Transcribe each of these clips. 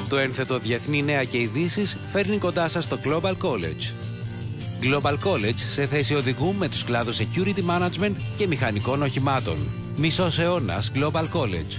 Το ένθετο Διεθνή Νέα και Ειδήσεις φέρνει κοντά σας το Global College. Global College σε θέση οδηγού με τους κλάδους Security Management και μηχανικών οχημάτων. Μισός αιώνας Global College.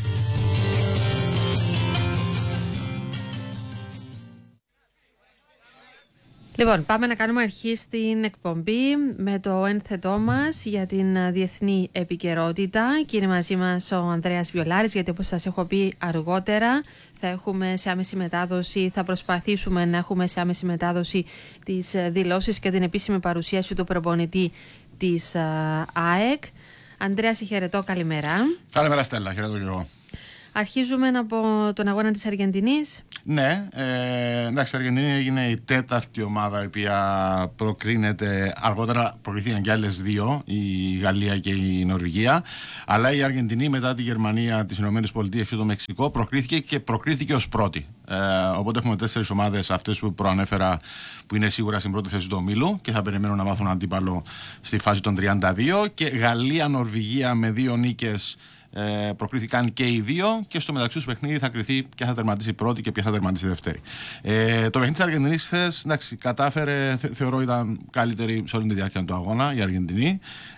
Λοιπόν, πάμε να κάνουμε αρχή στην εκπομπή με το ένθετό μας για την διεθνή επικαιρότητα και είναι μαζί μας ο Ανδρέας Βιολάρης, γιατί όπως σας έχω πει αργότερα θα έχουμε σε άμεση μετάδοση, θα προσπαθήσουμε να έχουμε σε άμεση μετάδοση τις δηλώσεις και την επίσημη παρουσίαση του προπονητή της ΑΕΚ. Ανδρέα, σε χαιρετώ, καλημέρα. Καλημέρα Στέλλα, χαιρετώ και εγώ. Αρχίζουμε από τον αγώνα της Αργεντινής. Ναι, εντάξει, η Αργεντινή έγινε η τέταρτη ομάδα η οποία προκρίνεται. Αργότερα προκρίθηκαν και άλλες δύο, η Γαλλία και η Νορβηγία. Αλλά η Αργεντινή μετά τη Γερμανία, τις ΗΠΑ και το Μεξικό προκρίθηκε ως πρώτη. Οπότε έχουμε 4 ομάδες, αυτές που προανέφερα, που είναι σίγουρα στην πρώτη θέση του ομίλου και θα περιμένουν να μάθουν αντίπαλο στη φάση των 32. Και Γαλλία-Νορβηγία με 2 νίκες. Προκρίθηκαν και οι δύο και στο μεταξύ του παιχνίδι θα κριθεί ποια θα τερματίσει πρώτη και ποια θα τερματίσει δεύτερη. Το παιχνίδι της Αργεντινής χθες, κατάφερε, θεωρώ ήταν καλύτερη σε όλη τη διάρκεια του αγώνα η Αργεντινή.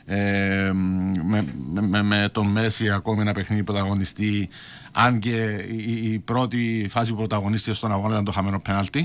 Με τον Μέση ακόμη ένα παιχνίδι πρωταγωνιστή, αν και η πρώτη φάση που πρωταγωνίστηκε στον αγώνα ήταν το χαμένο πέναλτι.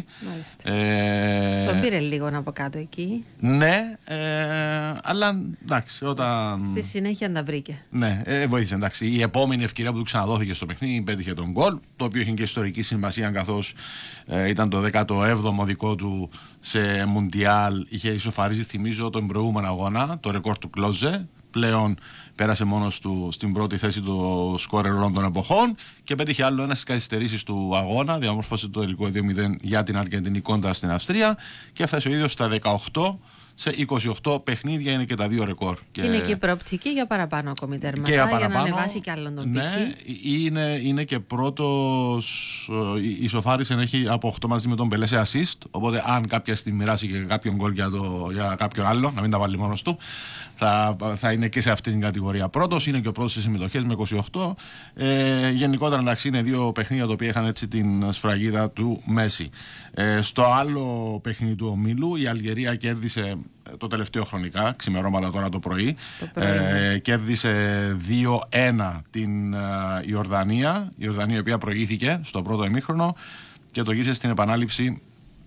Τον πήρε λίγο από κάτω εκεί. Ναι, αλλά εντάξει, όταν. Στη συνέχεια τα βρήκε. Ναι, βοήθησε. Εντάξει. Η επόμενη ευκαιρία που του ξαναδόθηκε στο παιχνίδι πέτυχε τον γκολ, το οποίο είχε και ιστορική σημασία, καθώς ήταν το 17ο δικό του σε Μουντιάλ. Είχε ισοφαρίσει, θυμίζω, τον προηγούμενο αγώνα, το ρεκόρ του Κλόζε. Πλέον πέρασε μόνος του στην πρώτη θέση του σκόρερ όλων των εποχών και πέτυχε άλλο ένα στις καθυστερήσεις του αγώνα. Διαμόρφωσε το τελικό 2-0 για την Αργεντινή κόντρα στην Αυστρία και έφτασε ο ίδιος στα 18. Σε 28 παιχνίδια είναι και τα 2 ρεκόρ. Και είναι και προοπτική για παραπάνω ακόμη τέρματα, για να ανεβάσει κι άλλον τον πύχη. Ναι, είναι και πρώτος. Η Σοφάρισεν έχει από 8 μαζί με τον Πελέ σε assist. Οπότε, αν κάποια στιγμή μοιράσει και κάποιον γκολ για κάποιον άλλο, να μην τα βάλει μόνος του, θα είναι και σε αυτήν την κατηγορία πρώτος. Είναι και ο πρώτος σε συμμετοχές με 28. Γενικότερα, εντάξει, είναι 2 παιχνίδια τα οποία είχαν έτσι την σφραγίδα του Μέση. Στο άλλο παιχνίδι του ομίλου, η Αλγερία κέρδισε το τελευταίο χρονικά, ξημερώματα τώρα το πρωί. Κέρδισε 2-1 την Ιορδανία. Η Ιορδανία η οποία προηγήθηκε στο πρώτο ημίχρονο και το γύρισε στην επανάληψη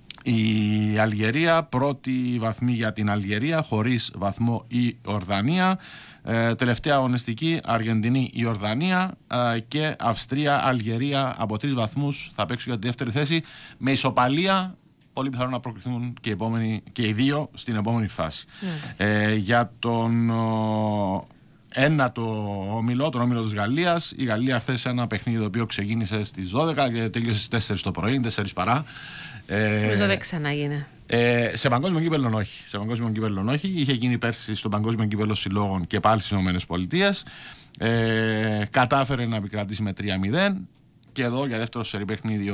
η Αλγερία. Πρώτη βαθμή για την Αλγερία, χωρίς βαθμό η Ιορδανία. Τελευταία αγωνιστική, Αργεντινή, Ιορδανία και Αυστρία, Αλγερία από 3 βαθμούς θα παίξουν για τη δεύτερη θέση με ισοπαλία. Πολύ πιθανό να προκριθούν και οι δύο στην επόμενη φάση. Για τον ένατο όμιλο, τον όμιλο της Γαλλίας, η Γαλλία χθες ένα παιχνίδι το οποίο ξεκίνησε στις 12 και τελείωσε στις 4 το πρωί, 4 παρά. Νομίζω δεν ξαναγίνει. Σε παγκόσμιο κύπελλο όχι. Σε παγκόσμιο κύπελλο όχι. Είχε γίνει πέρσι στο παγκόσμιο κύπελλο συλλόγων και πάλι στις ΗΠΑ. Κατάφερε να επικρατήσει με 3-0. Και εδώ για δεύτερο σερί παιχνίδι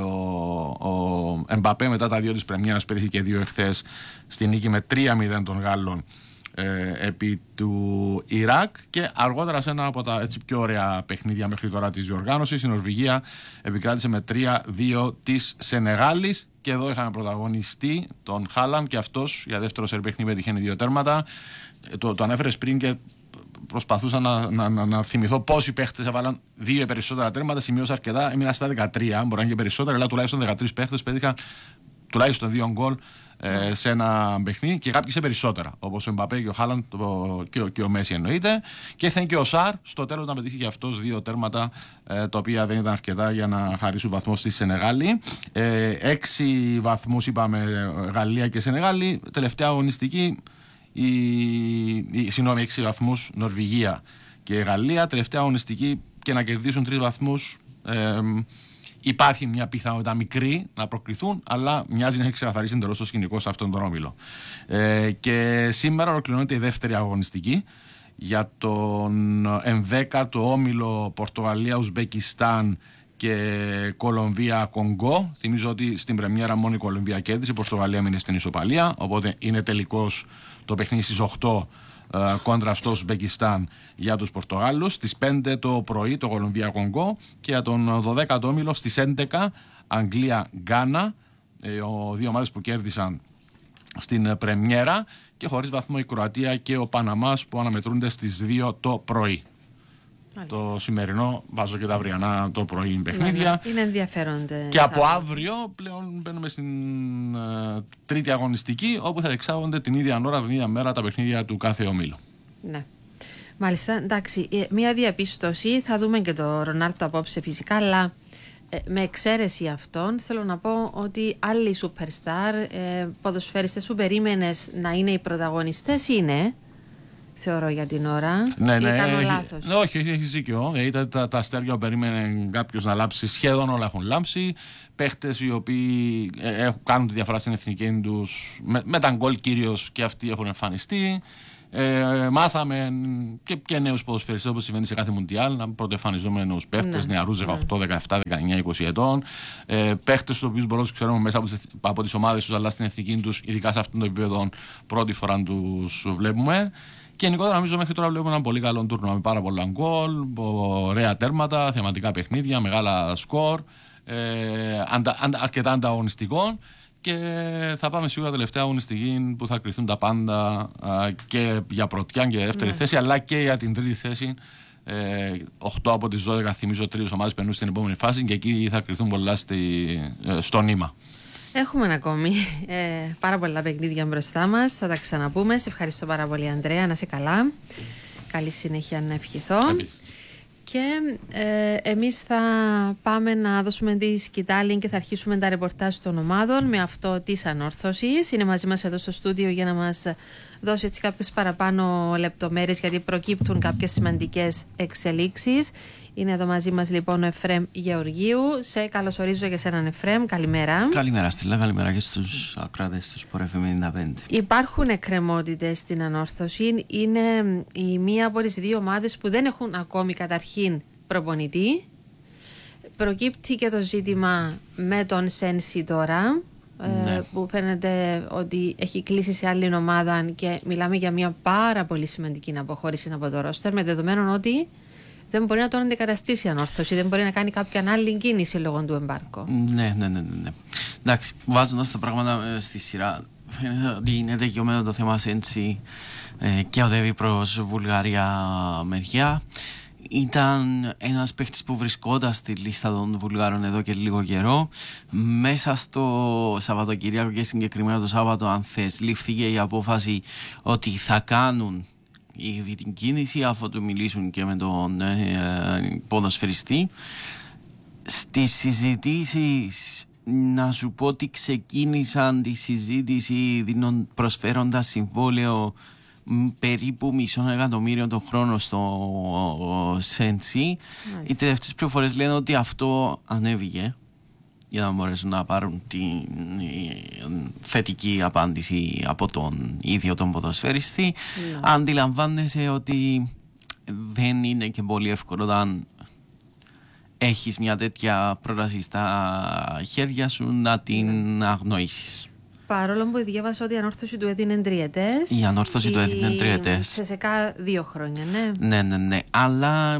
ο Εμπαπέ μετά τα 2 της πρεμιέρας πέτυχε και 2 εχθές στη νίκη με 3-0 των Γάλλων επί του Ιράκ. Και αργότερα σε ένα από τα έτσι πιο ωραία παιχνίδια μέχρι τώρα της διοργάνωσης, η Νορβηγία επικράτησε με 3-2 της Σενεγάλης. Και εδώ είχαμε πρωταγωνιστή τον Χάλαν και αυτός για δεύτερο σερί παιχνίδι πέτυχε 2 τέρματα. Το ανέφερες πριν και προσπαθούσα να θυμηθώ πόσοι παίχτες έβαλαν 2 ή περισσότερα τέρματα. Σημείωσα αρκετά, έμεινα στα 13, μπορεί να είναι και περισσότερα, αλλά τουλάχιστον 13 παίχτες πέτυχαν τουλάχιστον 2 γκολ σε ένα παιχνίδι και κάποιοι σε περισσότερα. Όπως ο Εμπαπέ και ο Χάλαντ και ο Μέση εννοείται. Και ήρθε και ο Σαρ στο τέλος να πετύχει και αυτός 2 τέρματα, τα οποία δεν ήταν αρκετά για να χαρίσουν βαθμό στη Σενεγάλη. 6 βαθμούς είπαμε Γαλλία και Σενεγάλη. Τελευταία αγωνιστική. 6 βαθμούς Νορβηγία και Γαλλία. Τελευταία αγωνιστική και να κερδίσουν 3 βαθμούς. Υπάρχει μια πιθανότητα μικρή να προκριθούν, αλλά μοιάζει να έχει ξεκαθαρίσει εντελώς το σκηνικό σε αυτόν τον όμιλο. Και σήμερα ολοκληρώνεται η δεύτερη αγωνιστική για τον 11ο όμιλο Πορτογαλία, Ουσμπεκιστάν και Κολομβία-Κονγκό. Θυμίζω ότι στην πρεμιέρα μόνο η Κολομβία κέρδισε, η Πορτογαλία μείνει στην ισοπαλία. Οπότε είναι τελικός το παιχνίδι στις 8 κόντρα στο Ουσμπεκιστάν για τους Πορτογάλους. Στις 5 το πρωί το Κολομβία-Κονγκό και για τον 12ο όμιλο στις 11 Αγγλία-Γκάνα, δύο ομάδες που κέρδισαν στην πρεμιέρα, και χωρίς βαθμό η Κροατία και ο Παναμάς που αναμετρούνται στις 2 το πρωί. Μάλιστα. Το σημερινό βάζω και τα αυριανά το πρωί παιχνίδια. Είναι ενδιαφέροντα. Και από αύριο πλέον μπαίνουμε στην τρίτη αγωνιστική, όπου θα εξάγονται την ίδια ώρα, την ίδια μέρα τα παιχνίδια του κάθε ομίλου. Ναι. Μάλιστα, εντάξει, μία διαπίστωση, θα δούμε και το Ρονάλντο απόψε φυσικά, αλλά με εξαίρεση αυτών θέλω να πω ότι άλλοι superstar, ποδοσφαιριστές που περίμενες να είναι οι πρωταγωνιστές είναι, θεωρώ για την ώρα. Ναι, ή κάνω λάθος? Όχι, έχει δίκιο. Τα αστέρια που περίμενε κάποιο να λάμψει, σχεδόν όλα έχουν λάμψει. Παίχτες οι οποίοι κάνουν τη διαφορά στην εθνική τους με τα γκολ κυρίως, και αυτοί έχουν εμφανιστεί. Μάθαμε και νέους ποδοσφαιριστές, όπως συμβαίνει σε κάθε Μουντιάλ, πρωτοεμφανιζόμενους παίχτες, νεαρούς 18, 17, 19, 20 ετών. Παίχτες τους οποίους μπορούμε να τους ξέρουμε μέσα από τις ομάδες τους, αλλά στην εθνική τους, ειδικά σε αυτόν τον επίπεδο, πρώτη φορά τους βλέπουμε. Και γενικότερα νομίζω μέχρι τώρα βλέπουμε ένα πολύ καλό τουρνουά με πάρα πολλά γκολ, ωραία τέρματα, θεματικά παιχνίδια, μεγάλα σκορ, αρκετά ανταγωνιστικών. Και θα πάμε σίγουρα τελευταία αγωνιστική που θα κρυθούν τα πάντα και για πρωτιά και δεύτερη θέση, αλλά και για την τρίτη θέση. 8 από τις 12, θυμίζω, τρίτες ομάδες περνούν στην επόμενη φάση, και εκεί θα κρυθούν πολλά στο νήμα. Έχουμε ακόμη πάρα πολλά παιχνίδια μπροστά μας. Θα τα ξαναπούμε. Σε ευχαριστώ πάρα πολύ, Ανδρέα. Να είσαι καλά. Καλή συνέχεια να ευχηθώ. Και εμείς θα πάμε να δώσουμε τη σκητάλη και θα αρχίσουμε τα ρεπορτάζ των ομάδων με αυτό της ανόρθωσης. Είναι μαζί μας εδώ στο στούντιο για να μας δώσει έτσι κάποιες παραπάνω λεπτομέρειες, γιατί προκύπτουν κάποιες σημαντικές εξελίξεις. Είναι εδώ μαζί μας λοιπόν ο Εφραίμ Γεωργίου. Σε καλωσορίζω και σε έναν Εφραίμ. Καλημέρα. Καλημέρα Στέλλα, καλημέρα και στους ακροατές του Sport FM 95. Υπάρχουν εκκρεμότητες στην ανόρθωση. Είναι η μία από τις δύο ομάδες που δεν έχουν ακόμη καταρχήν προπονητή. Προκύπτει και το ζήτημα με τον Σένσι τώρα, που φαίνεται ότι έχει κλείσει σε άλλη ομάδα, και μιλάμε για μια πάρα πολύ σημαντική αποχώρηση από το ρόστερ, με δεδομένο ότι δεν μπορεί να τον αντικαταστήσει η ανόρθωση, δεν μπορεί να κάνει κάποια άλλη κίνηση λόγω του εμπάρκου. Ναι. Εντάξει, βάζοντας τα πράγματα στη σειρά, φαίνεται ότι είναι δικαιωμένο το θέμα Σέντσι και οδεύει προς Βουλγαρία μεριά. Ήταν ένας παίχτης που βρισκόταν στη λίστα των Βουλγάρων εδώ και λίγο καιρό. Μέσα στο Σαββατοκυριακό και συγκεκριμένα το Σάββατο, αν θες, λήφθηκε η απόφαση ότι θα κάνουν ήδη την κίνηση, αφού του μιλήσουν και με τον ποδοσφαιριστή. Στις συζητήσεις, να σου πω ότι ξεκίνησαν τη συζήτηση προσφέροντας συμβόλαιο περίπου 500 εκατομμύριο τον χρόνο στο Σέντσι. Οι τελευταίες πληροφορίες λένε ότι αυτό ανέβηκε για να μπορέσουν να πάρουν την θετική απάντηση από τον ίδιο τον ποδοσφαιριστή. Αντιλαμβάνεσαι ότι δεν είναι και πολύ εύκολο όταν έχεις μια τέτοια πρόταση στα χέρια σου να την αγνοήσεις. Παρόλο που διάβασα ότι η ανόρθωση του έδινε τριετές. Η ανόρθωση του έδινε τριετές. Σε ΣΕΚΑ 2 χρόνια, ναι. Ναι. Αλλά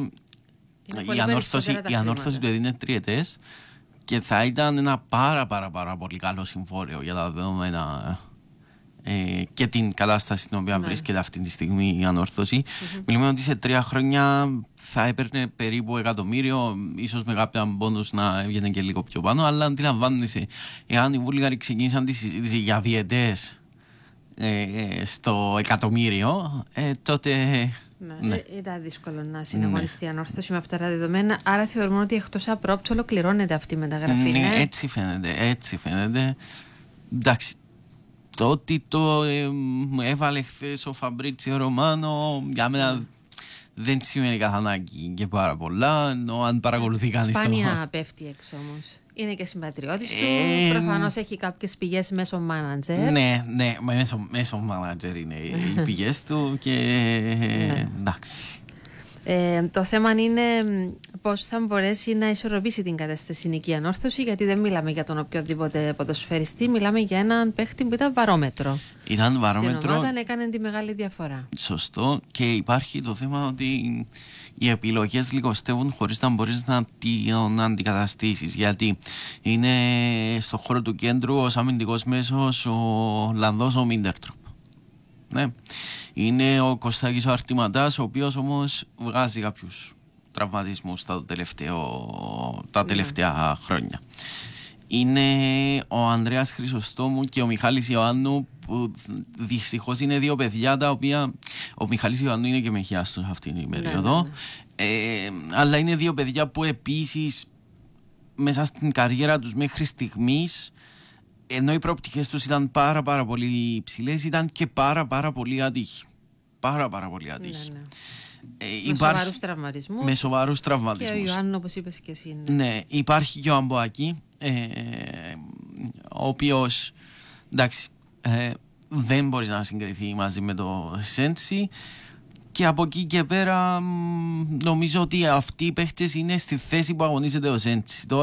η ανόρθωση του έδινε τριετές και θα ήταν ένα πάρα πολύ καλό συμβόλαιο για τα δεδομένα και την κατάσταση στην οποία βρίσκεται αυτή τη στιγμή η ανόρθωση. Μιλούμε ότι σε 3 χρόνια θα έπαιρνε περίπου 1.000.000, ίσως με κάποια μπόνους να έβγαινε και λίγο πιο πάνω, αλλά αντιλαμβάνεσαι, εάν οι Βούλγαροι ξεκίνησαν τη συζήτηση για διετές στο 1.000.000, τότε... Ναι. Ήταν δύσκολο να συναγωνιστεί η ανόρθωση με αυτά τα δεδομένα. Άρα θεωρούμε ότι εκτός απρόπτου ολοκληρώνεται αυτή η μεταγραφή. Ναι, έτσι φαίνεται. Εντάξει, το ότι το έβαλε χθες ο Φαμπρίτσιο Ρωμάνο για μένα δεν σημαίνει καθ' ανάγκη και πάρα πολλά, ενώ αν παρακολουθεί κανείς το... Σπάνια πέφτει έξω όμως. Είναι και συμπατριώτης του, προφανώς έχει κάποιες πηγές μέσω μάνατζερ. Ναι, μέσω μάνατζερ είναι οι πηγές του και εντάξει. Το θέμα είναι πώς θα μπορέσει να ισορροπήσει την κατάσταση νική ανόρθωση, γιατί δεν μιλάμε για τον οποιοδήποτε ποδοσφαιριστή, μιλάμε για έναν παίχτη που ήταν βαρόμετρο. Ήταν βαρόμετρο. Στην ομάδα έκανε τη μεγάλη διαφορά. Σωστό. Και υπάρχει το θέμα ότι οι επιλογές λιγοστεύουν χωρίς να μπορείς να αντικαταστήσεις. Γιατί είναι στον χώρο του κέντρου ως αμυντικός μέσος ο Ολλανδός ο Μίντερτροπ. Ναι. Είναι ο Κωστάκης ο Αρτηματάς, ο οποίος όμως βγάζει κάποιους τραυματισμούς τα τελευταία χρόνια. Είναι ο Ανδρέας Χρυσοστόμου και ο Μιχάλης Ιωάννου, που δυστυχώς είναι δύο παιδιά τα οποία... Ο Μιχάλης Ιωάννου είναι και μεχιάστος αυτή την περίοδο. Αλλά είναι δύο παιδιά που επίσης μέσα στην καριέρα τους μέχρι στιγμής, ενώ οι προοπτικές τους ήταν πάρα πολύ υψηλές, ήταν και πάρα πολύ άτυχοι. Πάρα πολύ άτυχοι. Με σοβαρούς τραυματισμούς. Και ο Ιωάννου, όπως είπες και εσύ. Ναι, υπάρχει και ο Αμποάκη, ο οποίος, εντάξει, δεν μπορεί να συγκριθεί μαζί με το Σέντσι. Και από εκεί και πέρα νομίζω ότι αυτοί οι παίχτες είναι στη θέση που αγωνίζεται ο Σέντσι.